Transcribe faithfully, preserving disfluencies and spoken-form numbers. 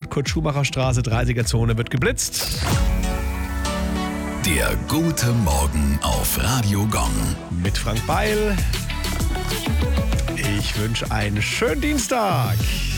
Kurt-Schumacher-Straße, dreißiger Zone wird geblitzt. Der gute Morgen auf Radio Gong. Mit Frank Beil. Ich wünsche einen schönen Dienstag.